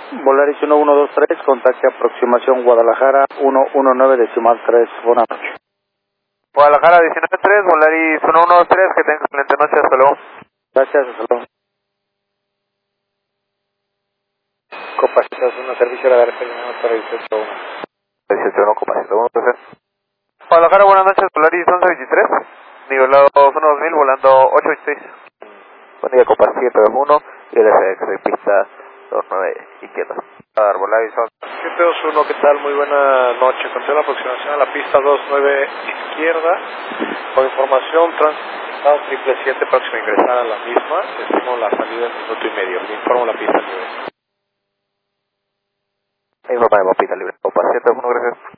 Volaris 1123, contacte aproximación Guadalajara 119.3, buenas noches. Guadalajara 19.3, Volaris 1123, que tenga excelente noche, hasta luego. Gracias, hasta luego. Copa 1, servicio de la Argentina para 18.1. 18.1, Copa 101, gracias. Guadalajara, buenas noches, Volaris 1123, nivelado 12000, volando 826. Buen día, Copa 721, y LSX de pista 29 izquierda. Volaris 721, ¿qué tal? Muy buena noche. Conté la aproximación a la pista 29 izquierda. Con información, transitado 777, próximo a ingresar a la misma. Estimo la salida en minuto y medio. Le informo la pista libre. Informa de pista libre. Copa 721, gracias.